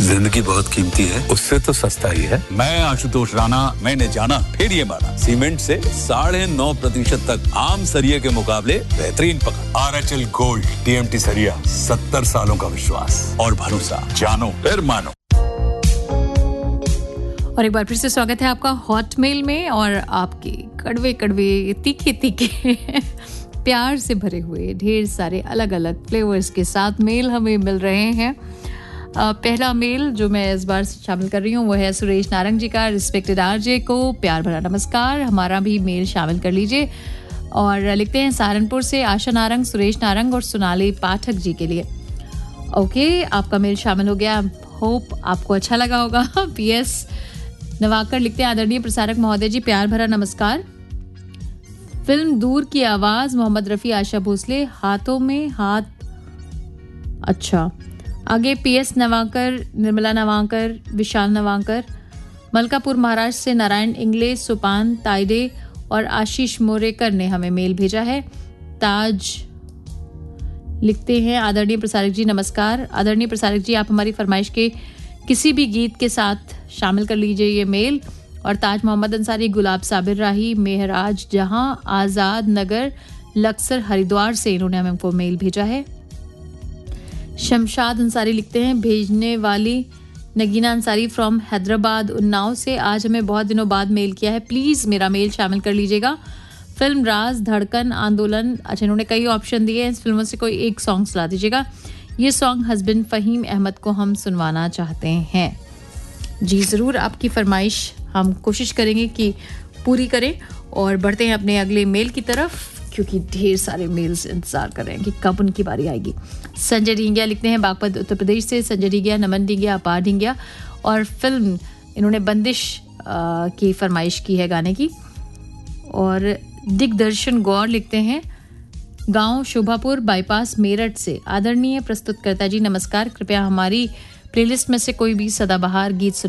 जिंदगी बहुत कीमती है, उससे तो सस्ता ही है। मैं आशुतोष राणा, मैंने जाना फिर ये माना, सीमेंट से 9.5% तक आम सरिये के मुकाबले बेहतरीन पकड़। आरएचएल गोल्ड, टीएमटी सरिया, 70 सालों का विश्वास और भरोसा, जानो फिर मानो। और एक बार फिर से स्वागत है आपका हॉटमेल में, और आपके कड़वे कड़वे तीखे तीखे प्यार से भरे हुए ढेर सारे अलग अलग फ्लेवर्स के साथ मेल हमें मिल रहे हैं। पहला मेल जो मैं इस बार शामिल कर रही हूँ वो है सुरेश नारंग जी का। रिस्पेक्टेड आरजे को प्यार भरा नमस्कार, हमारा भी मेल शामिल कर लीजिए। और लिखते हैं सहारनपुर से आशा नारंग, सुरेश नारंग और सोनाली पाठक जी के लिए। ओके, आपका मेल शामिल हो गया, होप आपको अच्छा लगा होगा। पीएस नवाकर लिखते हैं आदरणीय प्रसारक महोदय जी, प्यार भरा नमस्कार। फिल्म दूर की आवाज, मोहम्मद रफी, आशा भोसले, हाथों में हाथ। अच्छा, आगे पीएस नवाकर, निर्मला नवाकर, विशाल नवाकर, मलकापुर महाराष्ट्र से नारायण इंगले, सुपान ताइदे और आशीष मोरेकर ने हमें मेल भेजा है। ताज लिखते हैं आदरणीय प्रसारक जी नमस्कार। आदरणीय प्रसारक जी, आप हमारी फरमाइश के किसी भी गीत के साथ शामिल कर लीजिए ये मेल। और ताज मोहम्मद अंसारी, गुलाब साबिर राही, मेहराज जहां, आज़ाद नगर, लक्सर, हरिद्वार से इन्होंने हमको मेल भेजा है। शमशाद अंसारी लिखते हैं भेजने वाली नगीना अंसारी फ्रॉम हैदराबाद उन्नाव से, आज हमें बहुत दिनों बाद मेल किया है, प्लीज़ मेरा मेल शामिल कर लीजिएगा। फिल्म राज, धड़कन, आंदोलन, अच्छा इन्होंने कई ऑप्शन दिए हैं, इस फिल्मों से कोई एक सॉन्ग सुना दीजिएगा। ये सॉन्ग हस्बैंड फ़हीम अहमद को हम सुनवाना चाहते हैं। जी ज़रूर, आपकी फरमाइश हम कोशिश करेंगे कि पूरी करें। और बढ़ते हैं अपने अगले मेल की तरफ, क्योंकि ढेर सारे मेल्स इंतजार कर रहे हैं कि कब उनकी बारी आएगी। संजय ढींगिया लिखते हैं बागपत उत्तर प्रदेश से। संजय ढींगिया, नमन ढींगिया, अपार ढींगिया, और फिल्म इन्होंने बंदिश की फरमाइश की है गाने की। और दिग्दर्शन गौर लिखते हैं गांव शोभापुर बाईपास मेरठ से, आदरणीय प्रस्तुतकर्ता जी नमस्कार, कृपया हमारी प्लेलिस्ट में से कोई भी सदाबहार गीत